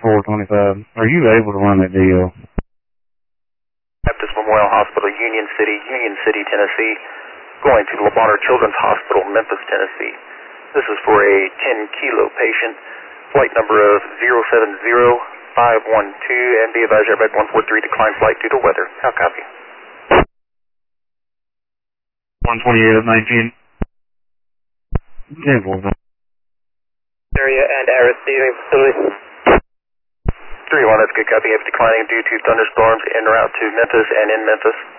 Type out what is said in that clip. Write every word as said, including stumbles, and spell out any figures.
four twenty-five. Are you able to run that deal? Baptist Memorial Hospital, Union City, Union City, Tennessee, going to Le Bonheur Children's Hospital, Memphis, Tennessee. This is for a ten kilo patient, flight number of zero seven zero five one two, and be advised airbag one four three declined flight due to weather. How copy? one twenty-eight of nineteen. ten four. Area and air receiving facility. three one, that's good copy. If declining due to thunderstorms en route to Memphis and in Memphis.